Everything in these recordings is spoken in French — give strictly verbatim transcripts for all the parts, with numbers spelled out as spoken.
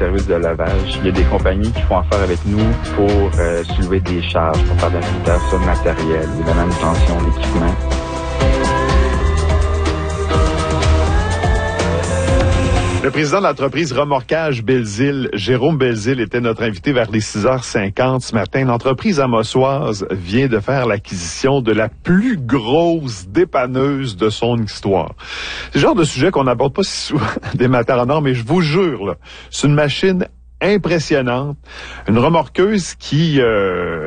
service de lavage. Il y a des compagnies qui font affaire avec nous pour euh, soulever des charges, pour faire de l'inventaire de matériel ou de la manutention d'équipements. Le président de l'entreprise Remorquage Belzile, Jérôme Belzile, était notre invité vers les six heures cinquante ce matin. L'entreprise amossoise vient de faire l'acquisition de la plus grosse dépanneuse de son histoire. C'est le genre de sujet qu'on n'aborde pas si souvent des matins en or, mais je vous jure, là, c'est une machine impressionnante, une remorqueuse qui... Euh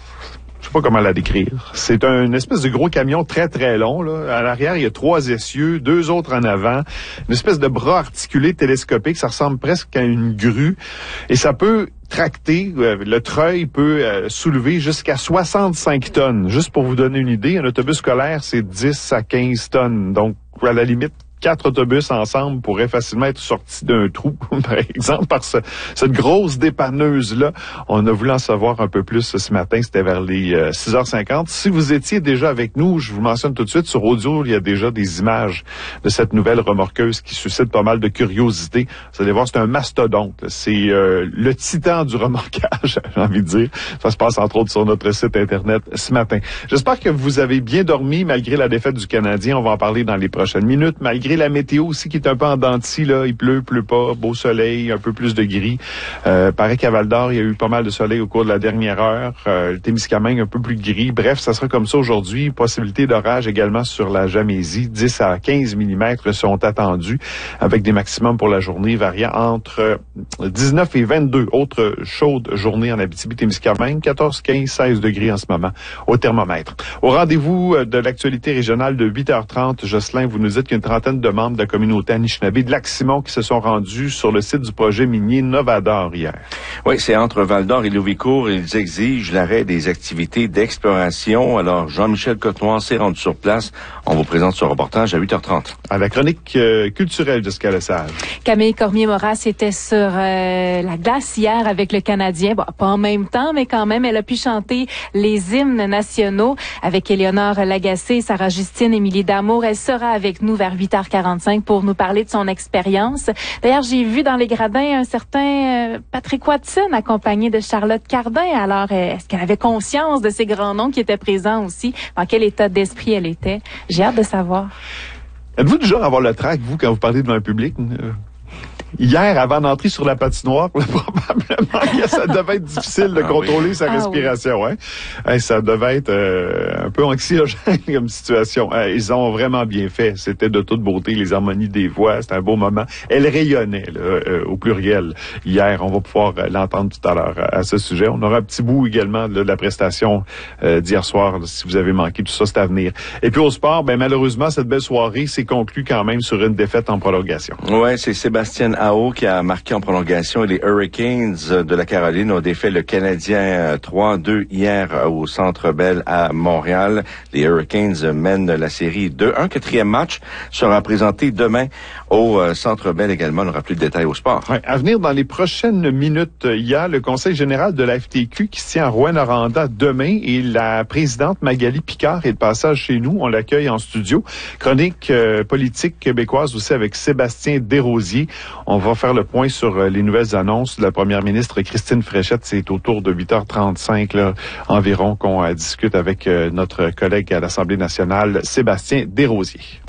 Je sais pas comment la décrire. C'est un espèce de gros camion très, très long, là. À l'arrière, il y a trois essieux, deux autres en avant. Une espèce de bras articulé télescopique. Ça ressemble presque à une grue. Et ça peut tracter. Euh, le treuil peut euh, soulever jusqu'à soixante-cinq tonnes. Juste pour vous donner une idée, un autobus scolaire, c'est dix à quinze tonnes. Donc, à la limite, quatre autobus ensemble pourraient facilement être sortis d'un trou, par exemple, par ce, cette grosse dépanneuse-là. On a voulu en savoir un peu plus ce matin, c'était vers les euh, six heures cinquante. Si vous étiez déjà avec nous, je vous mentionne tout de suite, sur Audio, il y a déjà des images de cette nouvelle remorqueuse qui suscite pas mal de curiosité. Vous allez voir, c'est un mastodonte. C'est euh, le titan du remorquage, j'ai envie de dire. Ça se passe entre autres sur notre site Internet ce matin. J'espère que vous avez bien dormi malgré la défaite du Canadien. On va en parler dans les prochaines minutes. Malgré la météo aussi qui est un peu en dents de scie, là. Il pleut, pleut pas, beau soleil, un peu plus de gris. Euh, paraît qu'à Val-d'Or, il y a eu pas mal de soleil au cours de la dernière heure. Euh, le Témiscamingue, un peu plus gris. Bref, ça sera comme ça aujourd'hui. Possibilité d'orage également sur la Jamésie. dix à quinze millimètres sont attendus avec des maximums pour la journée variant entre dix-neuf et vingt-deux. Autre chaude journée en Abitibi-Témiscamingue. quatorze, quinze, seize degrés en ce moment au thermomètre. Au rendez-vous de l'actualité régionale de huit heures trente, Jocelyn, vous nous dites qu'il y a une trentaine de membres de la communauté Anishinaabe de Lac-Simon qui se sont rendus sur le site du projet minier Novador hier. Oui, c'est entre Val-d'Or et Louvicourt. Ils exigent l'arrêt des activités d'exploration. Alors, Jean-Michel Cotenoir s'est rendu sur place. On vous présente ce reportage à huit heures trente. À la chronique euh, culturelle de Jessica Lesage. Camille Cormier-Moras était sur euh, la glace hier avec le Canadien. Bon, pas en même temps, mais quand même, elle a pu chanter les hymnes nationaux avec Éléonore Lagacé, Sarah Justine, Émilie Damour. Elle sera avec nous vers huit heures quarante-cinq pour nous parler de son expérience. D'ailleurs, j'ai vu dans les gradins un certain euh, Patrick Watson accompagné de Charlotte Cardin. Alors, euh, est-ce qu'elle avait conscience de ces grands noms qui étaient présents aussi? Dans quel état d'esprit elle était? J'ai hâte de savoir. Êtes-vous du genre à avoir le trac, vous, quand vous parlez devant un public? Euh... Hier, avant d'entrer sur la patinoire, là, probablement, ça devait être difficile de contrôler ah oui. sa ah respiration. Oui. Hein? Hey, ça devait être euh, un peu anxiogène comme situation. Hey, ils ont vraiment bien fait. C'était de toute beauté, les harmonies des voix. C'était un beau moment. Elle rayonnait là, euh, au pluriel hier. On va pouvoir euh, l'entendre tout à l'heure euh, à ce sujet. On aura un petit bout également là, de la prestation euh, d'hier soir. Là, si vous avez manqué, tout ça, c'est à venir. Et puis au sport, ben malheureusement, cette belle soirée s'est conclue quand même sur une défaite en prolongation. Ouais, c'est Sébastien Aho qui a marqué en prolongation et les Hurricanes de la Caroline ont défait le Canadien trois deux hier au Centre Bell à Montréal. Les Hurricanes mènent la série deux un. Quatrième match sera présenté demain au Centre Bell également. On aura plus de détails au sport. Ouais, à venir dans les prochaines minutes, il y a le Conseil général de la F T Q qui se tient à Rouyn-Noranda demain et la présidente Magali Picard est de passage chez nous. On l'accueille en studio. Chronique euh, politique québécoise aussi avec Sébastien Desrosiers. On va faire le point sur les nouvelles annonces de la première ministre Christine Fréchette. C'est autour de huit heures trente-cinq là, environ qu'on euh, discute avec euh, notre collègue à l'Assemblée nationale, Sébastien Desrosiers.